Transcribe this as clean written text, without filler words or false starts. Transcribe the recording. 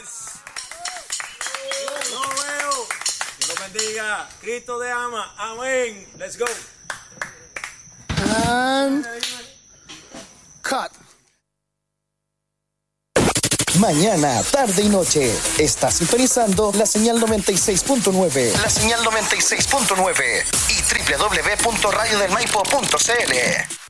No veo. Dios lo bendiga. Cristo te ama. Amén. Let's go. And cut. Mañana, tarde y noche, estás sintonizando la señal 96.9. La señal 96.9 y www.radiodelmaipo.cl.